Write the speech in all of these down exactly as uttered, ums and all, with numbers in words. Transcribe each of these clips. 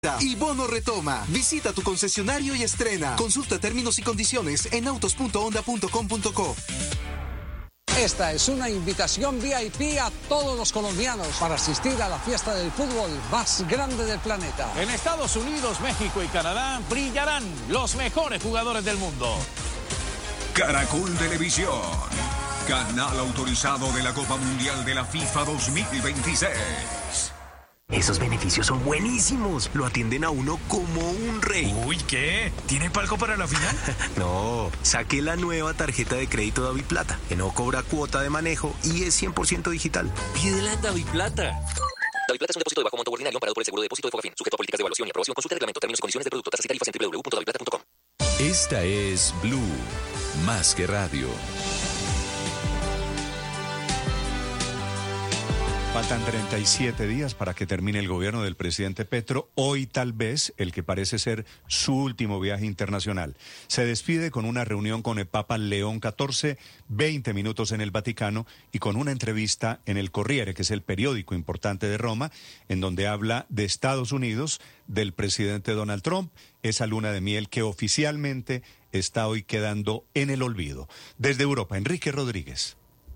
Y Bono retoma. Visita tu concesionario y estrena. Consulta términos y condiciones en autos punto honda punto com punto co. Esta es una invitación V I P a todos los colombianos para asistir a la fiesta del fútbol más grande del planeta. En Estados Unidos, México y Canadá brillarán los mejores jugadores del mundo. Caracol Televisión, canal autorizado de la Copa Mundial de la FIFA dos mil veintiséis. Esos beneficios son buenísimos. Lo atienden a uno como un rey. Uy, ¿qué? ¿Tiene palco para la final? No, saqué la nueva tarjeta de crédito Daviplata, que no cobra cuota de manejo y es cien por ciento digital. Pídela en Daviplata. Daviplata es un depósito de bajo monto ordinario amparado por el seguro de depósito de Fogafín, sujeto a políticas de evaluación y aprobación. Consulta el reglamento, términos y condiciones del producto, tasas y tarifas en doble u doble u doble u punto daviplata punto com. Esta es Blue, más que radio. Faltan treinta y siete días para que termine el gobierno del presidente Petro. Hoy tal vez el que parece ser su último viaje internacional. Se despide con una reunión con el Papa León catorce, veinte minutos en el Vaticano y con una entrevista en el Corriere, que es el periódico importante de Roma, en donde habla de Estados Unidos, del presidente Donald Trump, esa luna de miel que oficialmente está hoy quedando en el olvido. Desde Europa, Enrique Rodríguez.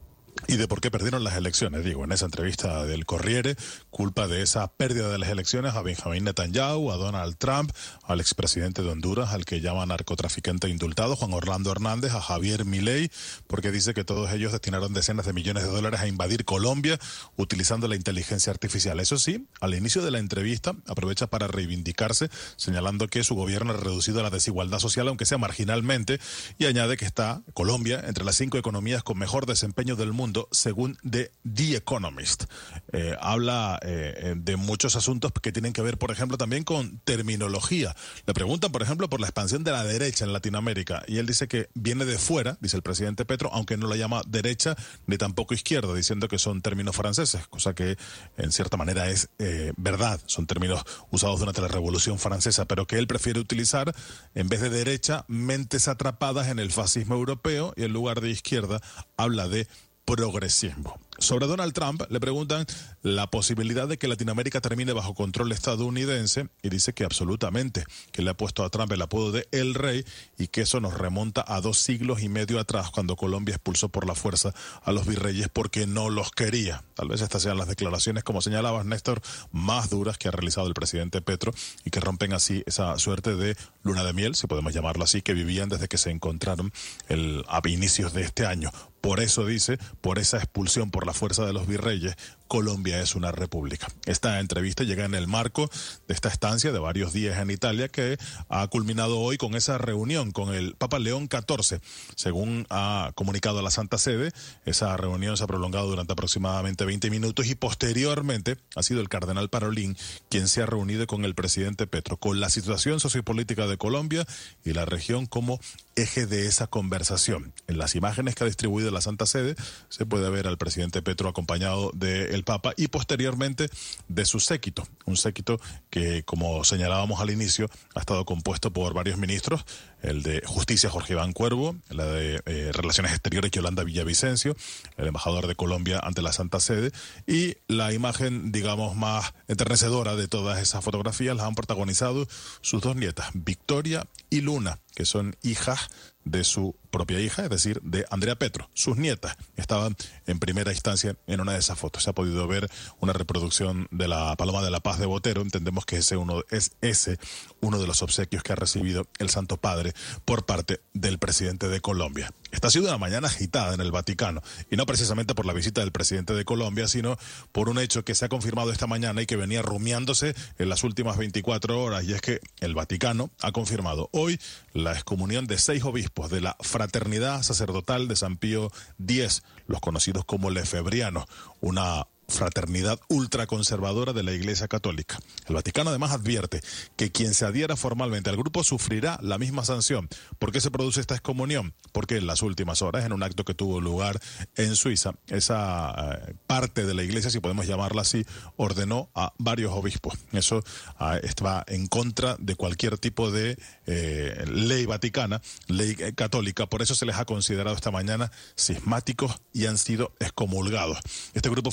Y de por qué perdieron las elecciones, digo, en esa entrevista del Corriere, culpa de esa pérdida de las elecciones a Benjamín Netanyahu, a Donald Trump, al expresidente de Honduras, al que llama narcotraficante indultado, Juan Orlando Hernández, a Javier Milei, porque dice que todos ellos destinaron decenas de millones de dólares a invadir Colombia utilizando la inteligencia artificial. Eso sí, al inicio de la entrevista aprovecha para reivindicarse, señalando que su gobierno ha reducido la desigualdad social, aunque sea marginalmente, y añade que está Colombia entre las cinco economías con mejor desempeño del mundo, según The, The Economist. Eh, habla eh, de muchos asuntos que tienen que ver, por ejemplo, también con terminología. Le preguntan, por ejemplo, por la expansión de la derecha en Latinoamérica, y él dice que viene de fuera, dice el presidente Petro, aunque no la llama derecha ni tampoco izquierda, diciendo que son términos franceses, cosa que en cierta manera es eh, verdad, son términos usados durante la Revolución Francesa, pero que él prefiere utilizar, en vez de derecha, mentes atrapadas en el fascismo europeo, y en lugar de izquierda habla de progresismo. Sobre Donald Trump le preguntan la posibilidad de que Latinoamérica termine bajo control estadounidense y dice que absolutamente, que le ha puesto a Trump el apodo de El Rey y que eso nos remonta a dos siglos y medio atrás, cuando Colombia expulsó por la fuerza a los virreyes porque no los quería. Tal vez estas sean las declaraciones, como señalabas, Néstor, más duras que ha realizado el presidente Petro y que rompen así esa suerte de luna de miel, si podemos llamarlo así, que vivían desde que se encontraron el, a inicios de este año. Por eso dice, por esa expulsión por la fuerza de los virreyes, Colombia es una república. Esta entrevista llega en el marco de esta estancia de varios días en Italia que ha culminado hoy con esa reunión con el Papa León catorce. Según ha comunicado la Santa Sede, esa reunión se ha prolongado durante aproximadamente veinte minutos y posteriormente ha sido el cardenal Parolin quien se ha reunido con el presidente Petro, con la situación sociopolítica de Colombia y la región como eje de esa conversación. En las imágenes que ha distribuido la Santa Sede se puede ver al presidente Petro acompañado del Papa y posteriormente de su séquito, un séquito que, como señalábamos al inicio, ha estado compuesto por varios ministros, el de Justicia Jorge Iván Cuervo, la de eh, Relaciones Exteriores Yolanda Villavicencio, el embajador de Colombia ante la Santa Sede, y la imagen, digamos, más enternecedora de todas esas fotografías las han protagonizado sus dos nietas, Victoria y Luna, que son hijas de su propia hija, es decir, de Andrea Petro. Sus nietas estaban en primera instancia en una de esas fotos. Se ha podido ver una reproducción de la Paloma de la Paz de Botero. Entendemos que ese uno, es ese uno de los obsequios que ha recibido el Santo Padre por parte del presidente de Colombia. Esta ha sido una mañana agitada en el Vaticano, y no precisamente por la visita del presidente de Colombia, sino por un hecho que se ha confirmado esta mañana y que venía rumiándose en las últimas veinticuatro horas, y es que el Vaticano ha confirmado hoy la excomunión de seis obispos de la Fraternidad Sacerdotal de San Pío X, los conocidos como lefebrianos, una fraternidad ultraconservadora de la Iglesia Católica. El Vaticano además advierte que quien se adhiera formalmente al grupo sufrirá la misma sanción. ¿Por qué se produce esta excomunión? Porque en las últimas horas, en un acto que tuvo lugar en Suiza, esa eh, parte de la Iglesia, si podemos llamarla así, ordenó a varios obispos. Eso eh, va en contra de cualquier tipo de eh, ley vaticana, ley eh, católica. Por eso se les ha considerado esta mañana cismáticos y han sido excomulgados. Este grupo fue fundado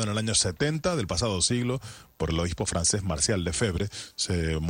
fundado en el año setenta del pasado siglo por el obispo francés Marcial Lefebvre. Se